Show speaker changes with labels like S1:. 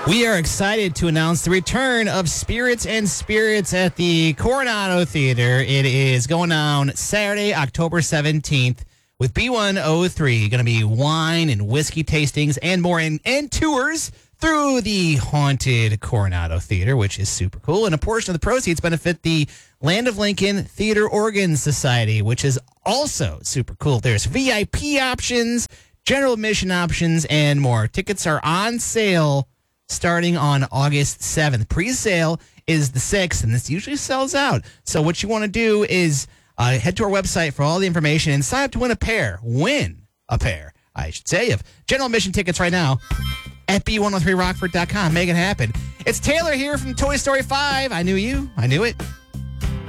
S1: We are excited to announce the return of Spirits and Spirits at the Coronado Theater. It is going down Saturday, October 17th with B103. Going to be wine and whiskey tastings and more, and tours through the haunted Coronado Theater, which is super cool. And a portion of the proceeds benefit the Land of Lincoln Theater Organ Society, which is also super cool. There's VIP options, general admission options, and more. Tickets are on sale starting on August 7th. Pre-sale is the 6th, and this usually sells out. So what you want to do is head to our website for all the information and sign up to win a pair. Win a pair, I should say, of general admission tickets right now at B103rockford.com. Make it happen. It's Taylor here from Toy Story 5. I knew you. I knew it.